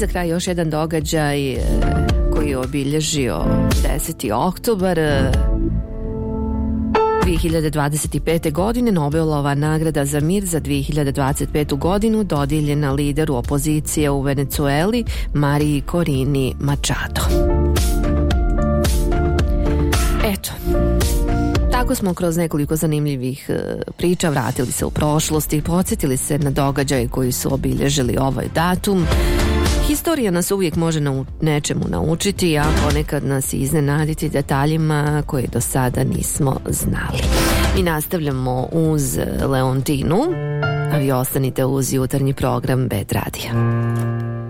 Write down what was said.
za kraj još jedan događaj koji je obilježio 10. oktobar 2025. godine. Nobelova nagrada za mir za 2025. godinu dodijeljena lideru opozicije u Venecueli Mariji Korini Machado. Eto, tako smo kroz nekoliko zanimljivih priča vratili se u prošlost i podsjetili se na događaje koji su obilježili ovaj datum. Historija nas uvijek može nečemu naučiti, a ponekad nas iznenaditi detaljima koje do sada nismo znali. Mi nastavljamo uz Leontinu, a vi ostanite uz jutarnji program Bed Radija.